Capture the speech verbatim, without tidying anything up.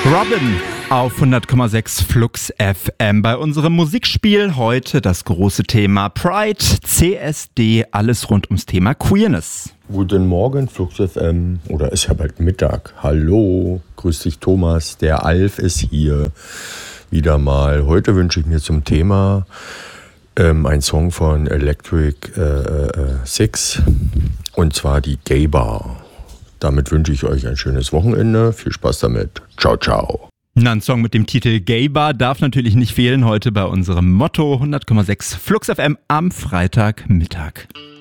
Robin auf hundert Komma sechs Flux F M. Bei unserem Musikspiel heute das große Thema Pride, C S D, alles rund ums Thema Queerness. Guten Morgen, Flux F M. Oder ist ja bald Mittag. Hallo, grüß dich Thomas, der Alf ist hier. Wieder mal. Heute wünsche ich mir zum Thema ähm, einen Song von Electric äh, äh, Six. Und zwar die Gay Bar. Damit wünsche ich euch ein schönes Wochenende. Viel Spaß damit. Ciao, ciao. Na, ein Song mit dem Titel Gay Bar darf natürlich nicht fehlen heute bei unserem Motto hundert Komma sechs Flux F M am Freitagmittag.